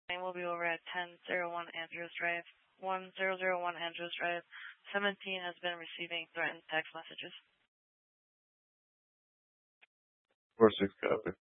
And we'll be over at 1001 Andrews Drive. 1001 Andrews Drive. 17 has been receiving threatened text messages. 4-6 copy.